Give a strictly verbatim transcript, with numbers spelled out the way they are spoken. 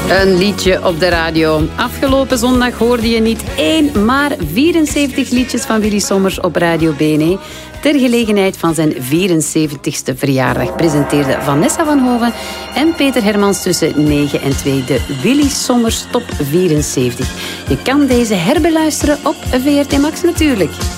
Een liedje op de radio. Afgelopen zondag hoorde je niet één, maar vierenzeventig liedjes van Willy Sommers op Radio B N E. Ter gelegenheid van zijn vierenzeventigste verjaardag presenteerden Vanessa van Hoven en Peter Hermans tussen negen en twee de Willy Sommers Top vierenzeventig. Je kan deze herbeluisteren op V R T Max natuurlijk.